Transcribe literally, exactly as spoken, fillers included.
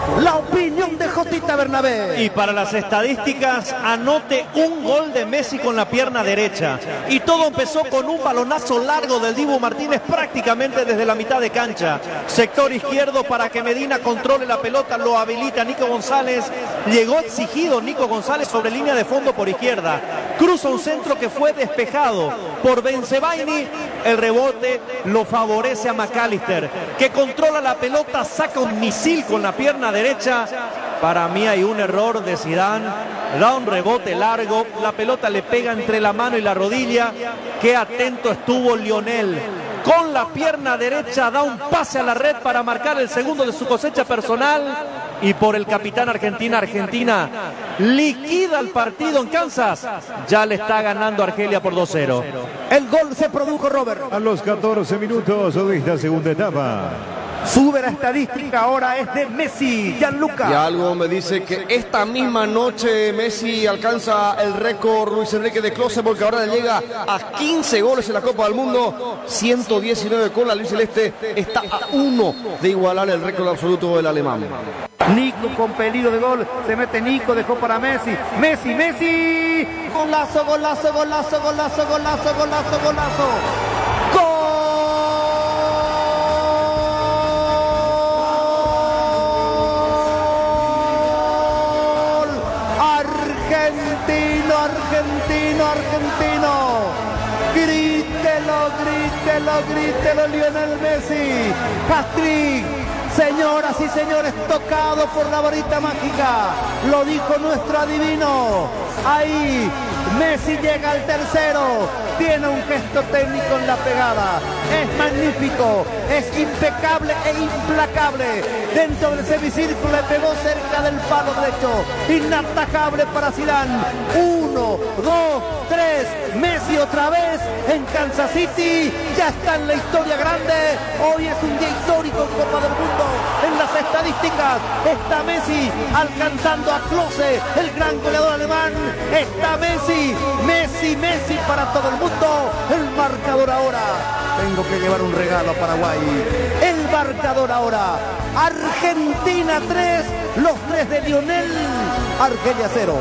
La opinión de Jotita Bernabé. Y para las estadísticas, anote un gol de Messi con la pierna derecha. Y todo empezó con un balonazo largo del Dibu Martínez prácticamente desde la mitad de cancha. Sector izquierdo para que Medina controle la pelota, lo habilita Nico González. Llegó exigido Nico González sobre línea de fondo por izquierda. Cruza un centro que fue despejado por Bensebaini. El rebote lo favorece a McAllister, que controla la pelota, saca un misil con la pierna derecha. Para mí hay un error de Zidane. Da un rebote largo, la pelota le pega entre la mano y la rodilla. Qué atento estuvo Lionel. Con la pierna derecha da un pase a la red para marcar el segundo de su cosecha personal. Y por el capitán Argentina, Argentina liquida el partido en Kansas. Ya le está ganando Argelia por dos cero. El gol se produjo, Robert. A los catorce minutos de esta segunda etapa. Sube la estadística, ahora es de Messi, Gianluca. Y algo me dice que esta misma noche Messi alcanza el récord Luis Enrique de Klose, porque ahora le llega a quince goles en la Copa del Mundo, ciento diecinueve con la Luis Celeste, está a uno de igualar el récord absoluto del alemán. Nico con peligro de gol, se mete Nico, dejó para Messi, Messi, Messi, golazo, golazo, golazo, golazo, golazo, golazo, golazo, gol. Argentino, argentino, argentino. Grítelo, grítelo, grítelo, Lionel Messi. Hat-trick. Señoras y señores, tocado por la varita mágica. Lo dijo nuestro adivino. Ahí, Messi llega al tercero. Tiene un gesto técnico en la pegada. Es magnífico, es impecable e implacable. Dentro del semicírculo le pegó cerca del palo derecho. Inatajable para Zidane. Uno, dos, tres. Messi otra vez en Kansas City. Ya está en la historia grande. Hoy es un día histórico en Copa del Mundo. En las estadísticas está Messi alcanzando a Klose, el gran goleador alemán. Está Messi, Messi, Messi para todo el mundo. El marcador ahora. Tengo que llevar un regalo a Paraguay. El marcador ahora. Argentina tres, los tres de Lionel. Argelia cero.